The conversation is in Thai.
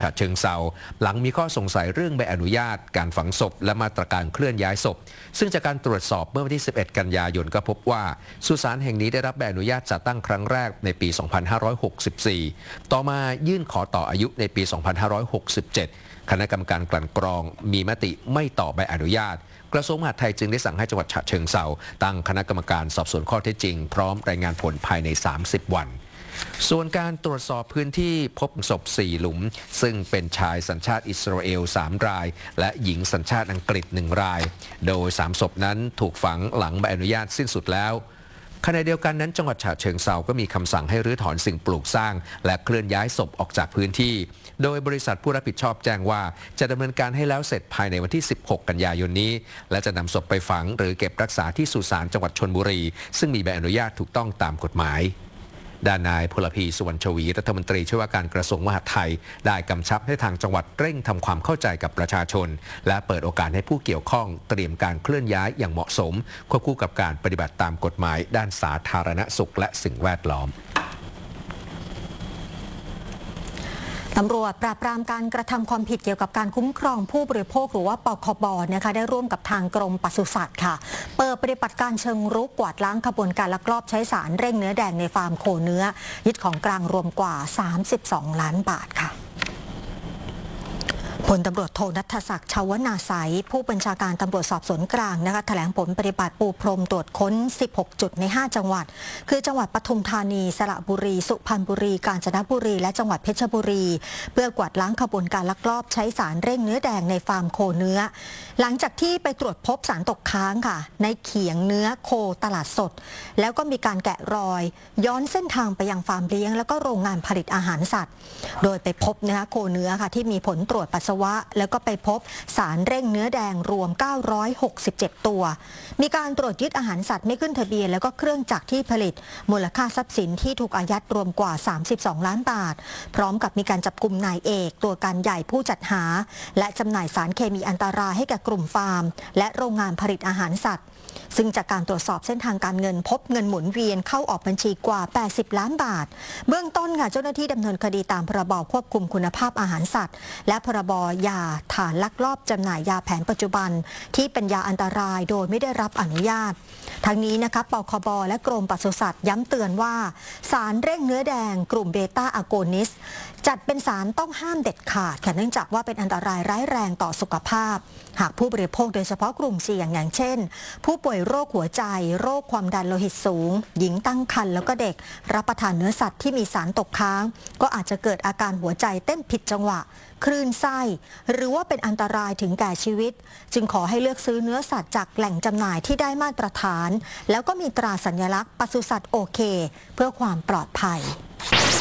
ฉะเชิงเทราหลังมีข้อสงสัยเรื่องใบอนุญาตการฝังศพและมาตรการเคลื่อนย้ายศพซึ่งจากการตรวจสอบเมื่อวันที่ 11 กันยายนก็พบว่าสุสานแห่งนี้ได้รับใบอนุญาตจัดตั้งครั้งแรกในปี 2564 ต่อมายื่นขอต่ออายุในปี 2567 คณะกรรมการกลั่นกรองมีมติไม่ต่อใบอนุญาตกระทรวงมหาดไทยจึงได้สั่งให้จังหวัดฉะเชิงเทราตั้งคณะกรรมการสอบสวนข้อเท็จจริงพร้อมรายงานผลภายใน 30 วันส่วนการตรวจสอบพื้นที่พบศพ 4 หลุมซึ่งเป็นชายสัญชาติอิสราเอล 3 รายและหญิงสัญชาติอังกฤษ 1 รายโดย 3 ศพนั้นถูกฝังหลังใบอนุญาตสิ้นสุดแล้วขณะเดียวกันนั้นจังหวัดฉะเชิงเทราก็มีคำสั่งให้รื้อถอนสิ่งปลูกสร้างและเคลื่อนย้ายศพออกจากพื้นที่โดยบริษัทผู้รับผิดชอบแจ้งว่าจะดำเนินการให้แล้วเสร็จภายในวันที่ 16 กันยายนนี้และจะนำศพไปฝังหรือเก็บรักษาที่สุสานจังหวัดชลบุรีซึ่งมีใบอนุญาตถูกต้องตามกฎหมายด้านนายพลพีสุวรรณชวีรัฐมนตรีช่วยว่าการกระทรวงมหาดไทยได้กำชับให้ทางจังหวัดเร่งทำความเข้าใจกับประชาชนและเปิดโอกาสให้ผู้เกี่ยวข้องเตรียมการเคลื่อนย้ายอย่างเหมาะสมควบคู่กับการปฏิบัติตามกฎหมายด้านสาธารณสุขและสิ่งแวดล้อมตำรวจปราบปรามการกระทำความผิดเกี่ยวกับการคุ้มครองผู้บริโภคหรือว่าปคบ.นะคะได้ร่วมกับทางกรมปศุสัตว์ค่ะเปิดปฏิบัติการเชิงรุกกวาดล้างขบวนการลักลอบใช้สารเร่งเนื้อแดงในฟาร์มโคเนื้อยึดของกลางรวมกว่า32 ล้านบาทค่ะพลตำรวจโทณัฐศักดิ์ ชวนาไสยผู้บัญชาการตำรวจสอบสวนกลางนะคะแถลงผลปฏิบัติปูพรมตรวจค้น16 จุดใน 5 จังหวัดคือจังหวัดปทุมธานีสระบุรีสุพรรณบุรีกาญจนบุรีและจังหวัดเพชรบุรีเพื่อกวาดล้างขบวนการลักลอบใช้สารเร่งเนื้อแดงในฟาร์มโคเนื้อหลังจากที่ไปตรวจพบสารตกค้างค่ะในเขียงเนื้อโคตลาดสดแล้วก็มีการแกะรอยย้อนเส้นทางไปยังฟาร์มเลี้ยงแล้วก็โรงงานผลิตอาหารสัตว์โดยไปพบนะคะโคเนื้อค่ะที่มีผลตรวจปัสสาวะแล้วก็ไปพบสารเร่งเนื้อแดงรวม967 ตัวมีการตรวจยึดอาหารสัตว์ไม่ขึ้นทะเบียนแล้วก็เครื่องจักรที่ผลิตมูลค่าทรัพย์สินที่ถูกอายัดรวมกว่า32 ล้านบาทพร้อมกับมีการจับกุมนายเอกตัวการใหญ่ผู้จัดหาและจำหน่ายสารเคมีอันตรายให้แก่กลุ่มฟาร์มและโรงงานผลิตอาหารสัตว์ซึ่งจากการตรวจสอบเส้นทางการเงินพบเงินหมุนเวียนเข้าออกบัญชีกว่า80 ล้านบาทเบื้องต้นค่ะเจ้าหน้าที่ดำเนินคดีตามพรบควบคุมคุณภาพอาหารสัตว์และพรบยาฐานลักลอบจำหน่ายยาแผนปัจจุบันที่เป็นยาอันตรายโดยไม่ได้รับอนุญาตทั้งนี้นะคะปคบ.และกรมปศุสัตว์ย้ำเตือนว่าสารเร่งเนื้อแดงกลุ่มเบต้าอะโกนิสจัดเป็นสารต้องห้ามเด็ดขาดค่ะเนื่องจากว่าเป็นอันตรายร้ายแรงต่อสุขภาพหากผู้บริโภคโดยเฉพาะกลุ่มเสี่ยงอย่างเช่นผู้ป่วยโรคหัวใจโรคความดันโลหิตสูงหญิงตั้งครรภ์แล้วก็เด็กรับประทานเนื้อสัตว์ที่มีสารตกค้างก็อาจจะเกิดอาการหัวใจเต้นผิดจังหวะคลื่นไส้หรือว่าเป็นอันตรายถึงแก่ชีวิตจึงขอให้เลือกซื้อเนื้อสัตว์จากแหล่งจำหน่ายที่ได้มาตรฐานแล้วก็มีตราสัญลักษณ์ปศุสัตว์โอเคเพื่อความปลอดภัย